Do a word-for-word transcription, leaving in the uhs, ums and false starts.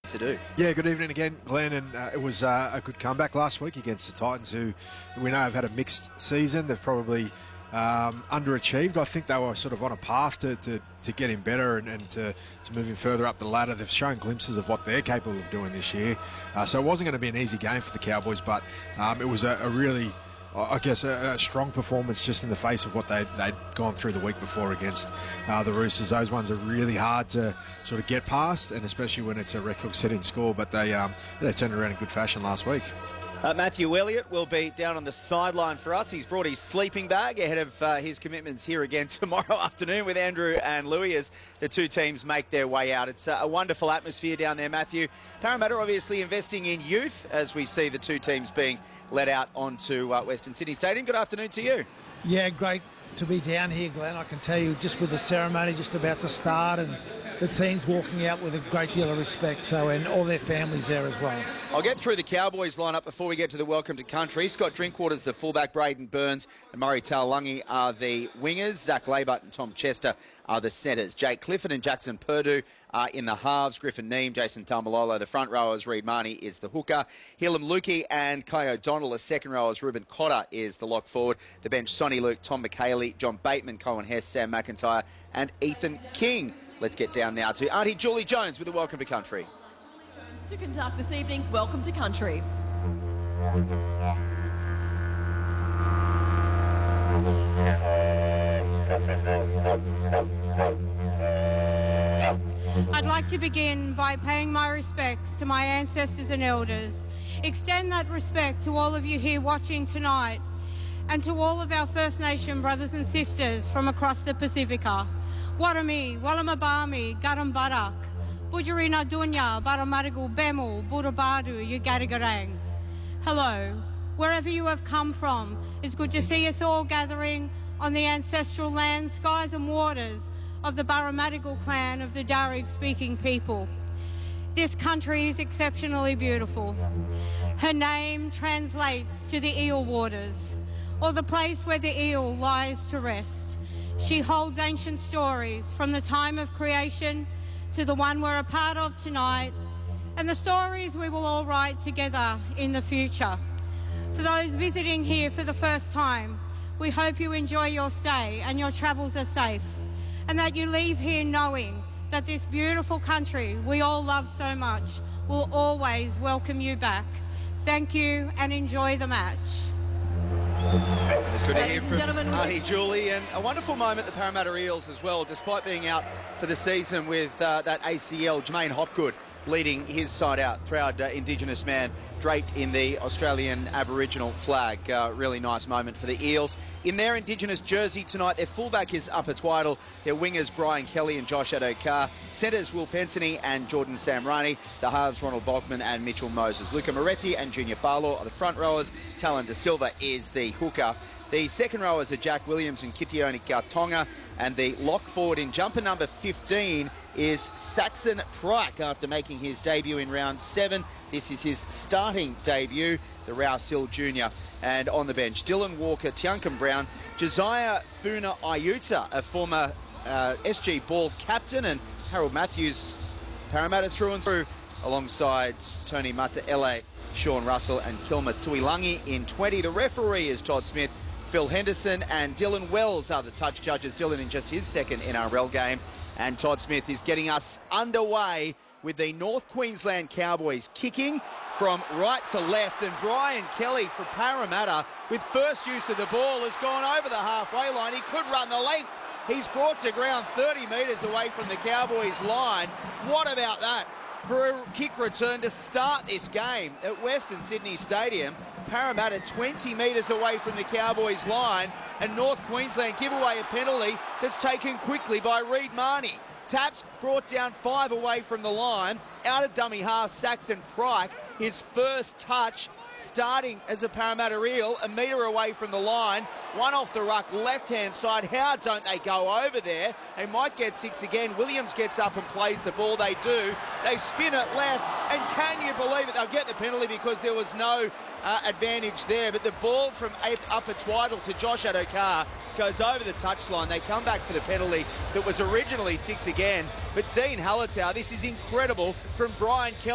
to do. Yeah, good evening again, Glenn. And uh, it was uh, a good comeback last week against the Titans, who we know have had a mixed season. They've probably um, underachieved. I think they were sort of on a path to, to, to getting better and, and to, to moving further up the ladder. They've shown glimpses of what they're capable of doing this year. Uh, so it wasn't going to be an easy game for the Cowboys, but um, it was a, a really... I guess a, a strong performance just in the face of what they, they'd gone through the week before against uh, the Roosters. Those ones are really hard to sort of get past, and especially when it's a record-setting score, but they um, they turned around in good fashion last week. Uh, Matthew Elliott will be down on the sideline for us. He's brought his sleeping bag ahead of uh, his commitments here again tomorrow afternoon with Andrew and Louis as the two teams make their way out. It's uh, a wonderful atmosphere down there, Matthew. Parramatta obviously investing in youth as we see the two teams being led out onto uh, Western Sydney Stadium. Good afternoon to you. Yeah, great to be down here, Glenn. I can tell you, just with the ceremony just about to start and the team's walking out with a great deal of respect, so, and all their families there as well. I'll get through the Cowboys lineup before we get to the Welcome to Country. Scott Drinkwaters, the fullback, Braden Burns and Murray Taulagi are the wingers. Zach Laybut and Tom Chester are the centres. Jake Clifford and Jackson Purdue are in the halves. Griffin Neem, Jason Taumalolo, the front rowers. Reid Marnie is the hooker. Hillam Lukey and Kai O'Donnell, the second rowers. Ruben Cotter is the lock forward. The bench, Sonny Luke, Tom McHaley, John Bateman, Cohen Hess, Sam McIntyre and Ethan King. Let's get down now to Auntie Julie Jones with the Welcome to Country. To conduct this evening's Welcome to Country. I'd like to begin by paying my respects to my ancestors and elders. Extend that respect to all of you here watching tonight and to all of our First Nation brothers and sisters from across the Pacifica. Warami, Walamabami, Garam Barak, Budjarina Dunya, Baramarigal Bemu, Burabadu, Yugarigarang. Hello, wherever you have come from, it's good to see us all gathering on the ancestral land, skies and waters of the Baramadigal clan of the Darug-speaking people. This country is exceptionally beautiful. Her name translates to the eel waters, or the place where the eel lies to rest. She holds ancient stories from the time of creation to the one we're a part of tonight, and the stories we will all write together in the future. For those visiting here for the first time, we hope you enjoy your stay and your travels are safe, and that you leave here knowing that this beautiful country we all love so much will always welcome you back. Thank you and enjoy the match. It's good to hear from Auntie Julie, and a wonderful moment the Parramatta Eels as well, despite being out for the season with uh, that A C L. Jermaine Hopgood leading his side out, proud uh, Indigenous man draped in the Australian Aboriginal flag. Uh, really nice moment for the Eels. In their Indigenous jersey tonight, their fullback is Upper Twiddle, their wingers Brian Kelly and Josh Adokar, centres Will Pensany and Jordan Samrani, the halves Ronald Volkman and Mitchell Moses. Luca Moretti and Junior Barlow are the front rowers. Talon De Silva is the hooker. The second rowers are Jack Williams and Kitione Kautonga, and the lock forward in jumper number fifteen is Saxon Pryke after making his debut in round seven. This is his starting debut, the Rouse Hill Junior. And on the bench, Dylan Walker, Tiankum Brown, Josiah Funa Ayuta, a former uh, S G Ball captain, and Harold Matthews, Parramatta through and through, alongside Tony Mataele, Sean Russell and Kilma Tuilangi in twenty. The referee is Todd Smith. Phil Henderson and Dylan Wells are the touch judges. Dylan in just his second N R L game. And Todd Smith is getting us underway with the North Queensland Cowboys kicking from right to left. And Brian Kelly for Parramatta, with first use of the ball, has gone over the halfway line. He could run the length. He's brought to ground thirty metres away from the Cowboys line. What about that? For a kick return to start this game at Western Sydney Stadium. Parramatta twenty metres away from the Cowboys line, and North Queensland give away a penalty that's taken quickly by Reid Marnie. Taps brought down five away from the line. Out of dummy half, Saxon Pryke, his first touch starting as a Parramatta Eel, a metre away from the line. One off the ruck, left-hand side. How don't they go over there? They might get six again. Williams gets up and plays the ball. They do. They spin it left, and can you believe it? They'll get the penalty because there was no uh, advantage there. But the ball from Upper Twiddle to Josh Adokar goes over the touchline. They come back for the penalty that was originally six again. But Dean Hallertau, this is incredible from Brian Kelly.